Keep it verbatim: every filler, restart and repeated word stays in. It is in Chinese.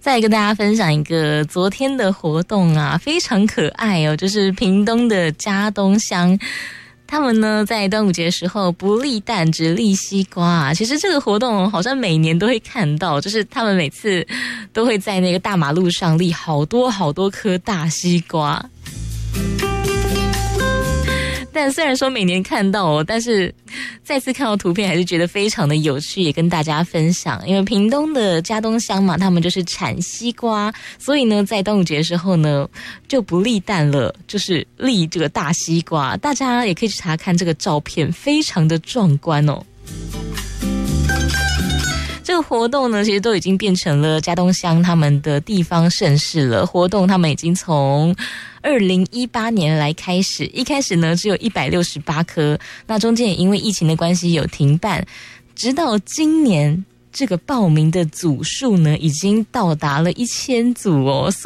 再跟大家分享一个昨天的活动啊，非常可爱哦，就是屏东的嘉东乡。他们呢在端午节的时候不立蛋只立西瓜啊，其实这个活动好像每年都会看到，就是他们每次都会在那个大马路上立好多好多颗大西瓜。但虽然说每年看到哦，但是再次看到图片还是觉得非常的有趣，也跟大家分享。因为屏东的嘉东乡嘛，他们就是产西瓜，所以呢在端午节的时候呢就不立蛋了，就是立这个大西瓜。大家也可以去查看这个照片，非常的壮观哦。这个活动呢，其实都已经变成了嘉东乡他们的地方盛事了。活动他们已经从二零一八年来开始，一开始呢只有一百六十八颗，那中间也因为疫情的关系有停办，直到今年这个报名的组数呢已经到达了一千组哦。